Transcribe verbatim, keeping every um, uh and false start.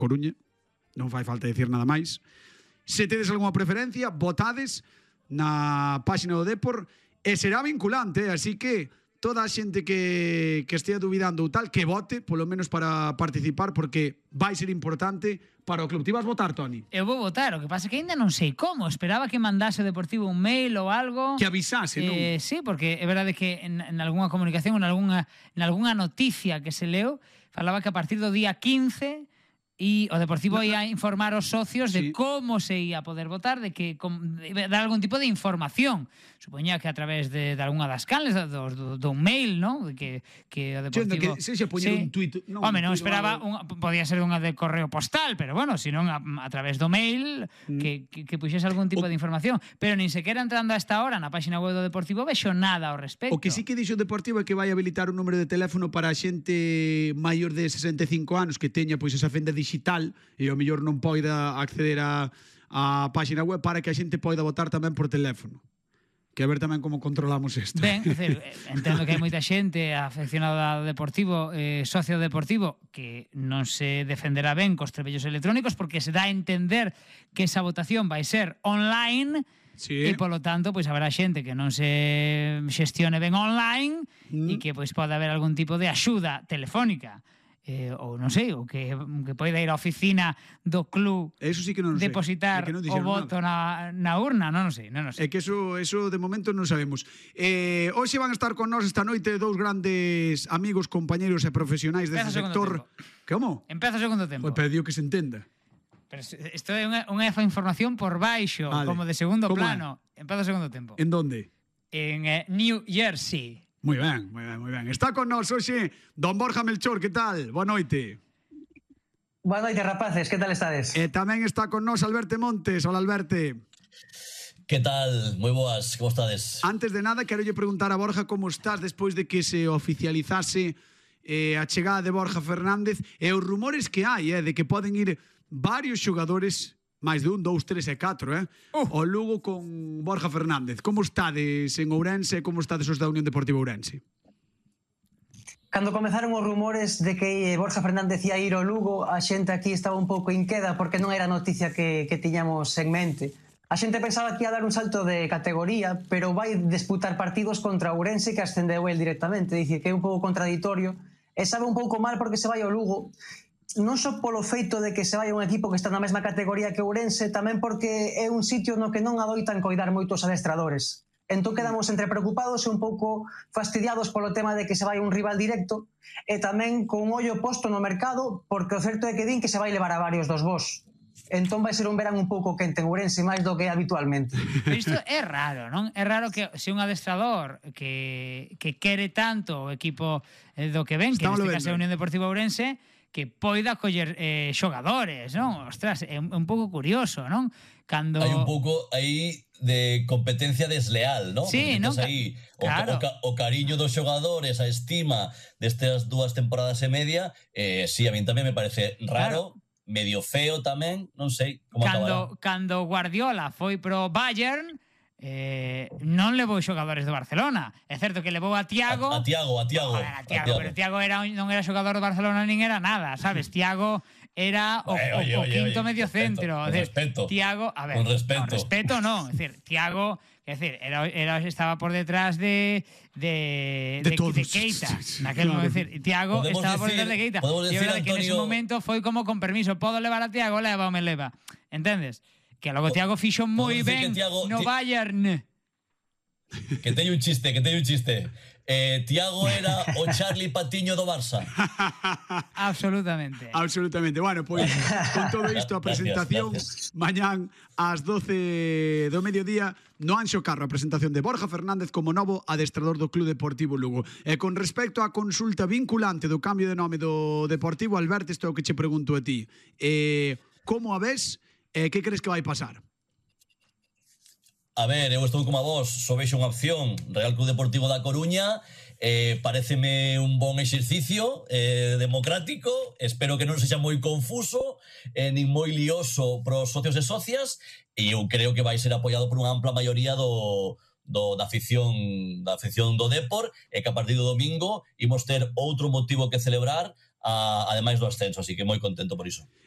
Coruña, non fai falta dicir nada máis. Se tedes algunha preferencia, votades na páxina do Depor e será vinculante, así que toda a xente que, que estea dubidando ou tal, que vote, polo menos para participar, porque vai ser importante para o club. Ti vas votar, Toni? Eu vou votar, o que pasa é que ainda non sei como. Esperaba que mandase o Deportivo un mail ou algo. Que avisase, non? Eh, sí, porque é verdade que en, en algunha comunicación, en algunha, en algunha noticia que se leu, falaba que a partir do día quince e o Deportivo ia informar aos socios de Sí. como se ia poder votar, de que com, de dar algún tipo de información. Supoñía que a través de, de algunha das canles, do, do, do mail, ¿no? De que, que o Deportivo... Que se xe poñer un tuit... No, Home, non esperaba, un, podía ser unha de correo postal, pero bueno, senón a, a través do mail, mm. que, que, que puxese algún tipo o, de información. Pero nin sequera entrando a esta hora na página web do Deportivo vexo nada ao respecto. O que sí que dixo o Deportivo é que vai habilitar un número de teléfono para a xente maior de sesenta e cinco anos que teña pois esa fenda digital e ao mellor non poida acceder a, a página web para que a xente poida votar tamén por teléfono. Que a ver tamén como controlamos isto. Ben, é dicir, entendo que hai moita xente afeccionada ao Deportivo, eh, socio Deportivo, que non se defenderá ben cos trebellos electrónicos porque se dá a entender que esa votación vai ser online. Sí. E polo tanto, pois haberá xente que non se xestione ben online mm. e que pois pode haber algún tipo de axuda telefónica. Eh, ou non sei, ou que, que poida ir á oficina do club. Eso sí que non depositar sei. É que non o voto na, na urna, non, non sei, non, non sei. É que eso, eso de momento non sabemos. Eh, hoxe van a estar con nós esta noite dous grandes amigos, compañeros e profesionais deste sector. Como? Empeza o segundo tempo. Pois pediu que se entenda. Pero isto é unha, unha información por baixo, vale. Como de segundo plano. É? Empeza o segundo tempo. En donde? En eh, New Jersey. Moi ben, moi ben, moi ben. Está con nós hoxe don Borja Melchor, que tal? Boa noite. Boa noite, rapaces, que tal estades? E tamén está con nós Alberto Montes. Hola, Alberto. Que tal? Moi boas, como estades? Antes de nada, quero lle preguntar a Borja como estás despois de que se oficializase eh, a chegada de Borja Fernández e os rumores que hai, eh, de que poden ir varios xogadores, máis de un, dous, tres e catro, eh? Uh. O Lugo con Borja Fernández. Como estades en Ourense e como estades os da Unión Deportiva Ourense? Cando comezaron os rumores de que Borja Fernández ia ir ao Lugo, a xente aquí estaba un pouco inqueda porque non era noticia que, que tiñamos en mente. A xente pensaba que ia dar un salto de categoría, pero vai disputar partidos contra Ourense que ascendeu el directamente. Dicir que é un pouco contradictorio e sabe un pouco mal porque se vai ao Lugo, non só polo feito de que se vai a un equipo que está na mesma categoría que Ourense, tamén porque é un sitio no que non adoitan coidar moitos adestradores. Entón quedamos entre preocupados e un pouco fastidiados polo tema de que se vai un rival directo e tamén con un ollo posto no mercado, porque o certo é que din que se vai levar a varios dos vos. Entón vai ser un verán un pouco quente en Ourense máis do que habitualmente. Pero isto é raro, non? É raro que se un adestrador que, que quere tanto o equipo do que ven, que neste caso é a Unión Deportiva Ourense, que poida coller eh, xogadores, non? Ostras, é un, un pouco curioso, non? Cando... Hai un pouco aí de competencia desleal, non? Sí, non? Aí o, claro. o, o cariño dos xogadores, a estima destas dúas temporadas e media, eh, sí, a min tamén me parece raro, claro. Medio feo tamén, non sei como cando, acabará. Cando Guardiola foi pro Bayern, Eh, non levou xogadores do Barcelona. É certo que levou a Thiago. A, a Thiago, a Thiago. Joder, a Thiago, a Thiago. Pero Thiago era, non era xogador do Barcelona nin era nada, sabes? Thiago era o, oye, oye, o, o quinto oye, medio centro. Con respeto. Thiago, a ver, con respeto. No, respeto non. É dicir, Thiago, é dicir, era, era, estaba por detrás de de, de, de, de Keita. Naquel claro. Momento, decir, Thiago podemos estaba decir, por detrás de Keita. E é verdade que en ese momento foi como con permiso, podo levar a Thiago, leva ou me leva. Entendes? Que logo Thiago fixo moi ben Thiago, no Bayern. Que teño un chiste, que teño un chiste. Eh, Thiago era o Charlie Patiño do Barça. Absolutamente. Absolutamente. Bueno, pois pues, con todo isto a presentación gracias, gracias. Mañán ás doce do mediodía no Anxo Carro, a presentación de Borja Fernández como novo adestrador do Club Deportivo Lugo. E con respecto á consulta vinculante do cambio de nome do Deportivo, Alberto, isto é o que che pregunto a ti. Eh, como a ves e eh, que crees que vai pasar? A ver, eu estou como a vos, só vexo unha opción, Real Club Deportivo da Coruña, eh, pareceme un bon exercicio eh, democrático, espero que non sexa moi confuso, eh, nin moi lioso pros socios e socias, e eu creo que vai ser apoiado por unha ampla maioría do, do, da afición da afición do Depor, e que a partir do domingo imos ter outro motivo que celebrar, a, ademais do ascenso, así que moi contento por iso.